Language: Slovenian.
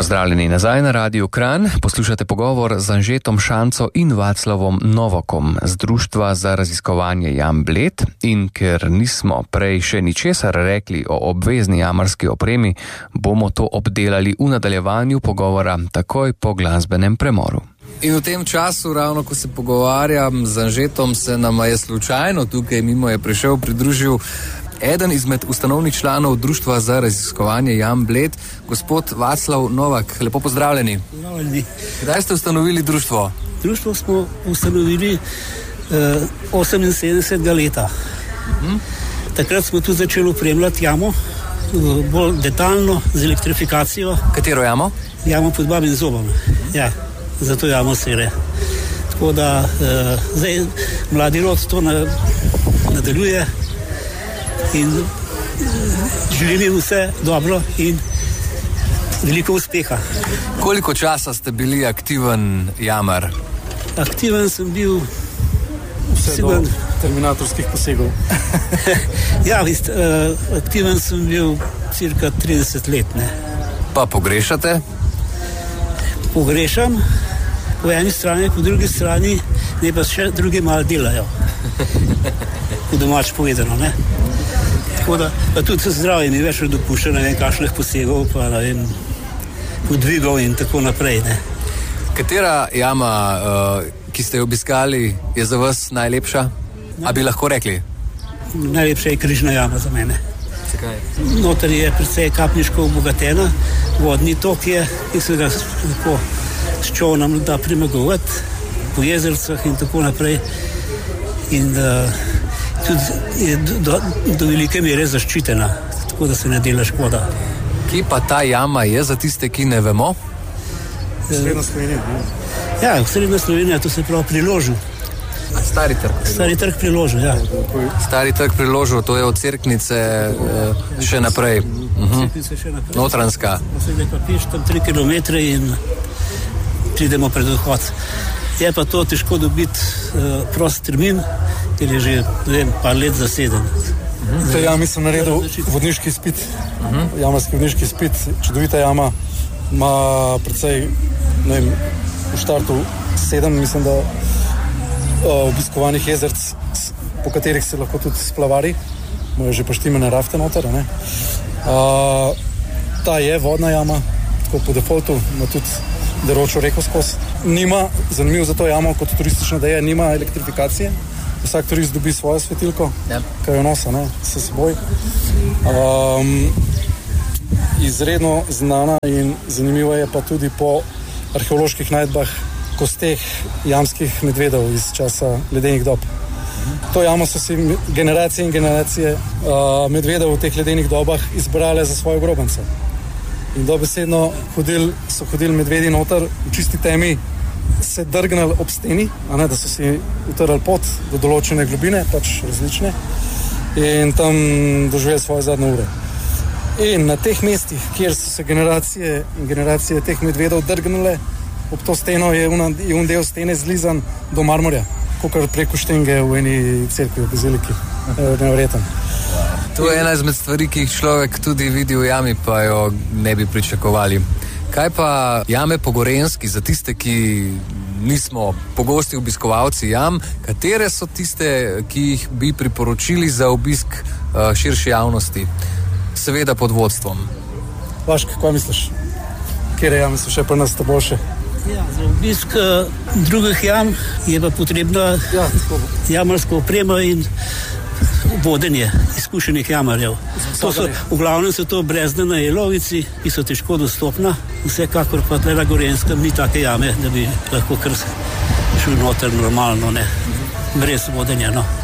Pozdravljeni nazaj na Radiu Kranj. Poslušate pogovor z Anžetom Šanco in Vaclavom Novakom z Društva za raziskovanje jam Bled. In ker nismo prej še ničesar rekli o obvezni jamarski opremi, bomo to obdelali v nadaljevanju pogovora takoj po glasbenem premoru. In v tem času, ravno ko se pogovarjam z Anžetom, se nama je slučajno tukaj mimo je pridružil eden izmed ustanovnih članov Društva za raziskovanje jam Bled, gospod Vaclav Novak. Lepo pozdravljeni. Pozdravljeni. Kdaj ste ustanovili društvo? Društvo smo ustanovili 78. leta. Takrat smo tudi začeli opremljati jamo, bolj detaljno, z elektrifikacijo. Katero jamo? Jamo pod Babim Zobom. Ja, zato jamo sere. Tako da zdaj mladi rod to nadaljuje in želim jim vse dobro in veliko uspeha. Koliko časa ste bili aktiven jamar? Aktiven sem bil vse do terminatorskih posegov. Ja, aktiven sem bil cirka 30 let. Ne. Pa pogrešate? Pogrešam po eni strani, po drugi strani ne pa še drugi malo delajo. V domač povedano, ne. Tako da, pa tudi zdravje mi več dopušča, ne vem, kakšnih posegov, pa ne vem, podvigov in tako naprej, ne. Katera jama, ki ste jo obiskali, je za vas najlepša? A bi lahko rekli? Najlepša je Križna jama za mene. Zakaj? Noter je precej kapniško obogatena, vodni tok je, ki se ga tako s čovnom da premagovati, po jezercah in tako naprej. In tudi je do velike mere zaščitena, tako da se ne dela škoda. Kje pa ta jama je za tiste, ki ne vemo? Srednja Slovenija. Ja, Srednja Slovenija, to se pravi Priložju. Stari trg. Stari trg Priložju, ja. Stari trg Priložju, to je od Cerknice še naprej. Cerknice še naprej. Notranjska. Sedaj pa piš tam 3 kilometre in pridemo pred vhod. Je pa to težko dobiti prost termin, ker je že, ne vem, par let zaseden. V tej jami sem naredil vodniški izpit, jamarski vodniški izpit, čudovita jama, ima precej, ne vem, v štartu 7, mislim, da obiskovanih jezerc, po katerih se lahko tudi splavari, imajo že poštimene rafte noter, ne. Ta je vodna jama, tako po defaultu, ima tudi deročo reko skozi. Nima, zanimivo za to jamo, kot turistično, da je, nima elektrifikacije. Vsak turist dobi svojo svetilko, kaj jo nosa, ne, s seboj. Izredno znana in zanimiva je pa tudi po arheoloških najdbah kosteh jamskih medvedov iz časa ledenih dob. To jamo so si generacije in generacije medvedov v teh ledenih dobah izbrale za svojo grobnico. In dobesedno so hodili medvedi noter v čisti temi, se drgnali ob steni, da so si utrli pot do določene globine, pač različne, in tam doživeli svoje zadnje ure. In na teh mestih, kjer so se generacije in generacije teh medvedov drgnile ob to steno, je un del stene zlizan do marmorja, kakor preko štenge v eni cerkvi, v baziliki. Neverjeten. To je ena izmed stvari, ki jih človek tudi vidi v jami, pa jo ne bi pričakovali. Kaj pa jame po Gorenjski, za tiste, ki nismo pogosti obiskovalci jam, katere so tiste, ki jih bi priporočili za obisk širši javnosti? Seveda pod vodstvom. Vašk, kaj misliš? Kere jame so še pa nas to boljše? Ja, za obisk drugih jam je pa potrebna jamarska oprema in vodenje izkušenih jamarjev. V glavnem so to Brezna na Jelovici, ki so težko dostopna, vsekakor pa tle na Gorenjskem ni take jame, da bi lahko kar šel noter normalno, ne, brez vodenja, no.